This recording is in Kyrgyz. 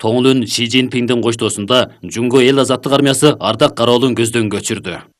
Тоңулун Ши Цзиньпиңдин коштоосунда Жумго эл азаттык армиясы ардак кароолун көздөн көчүрдү.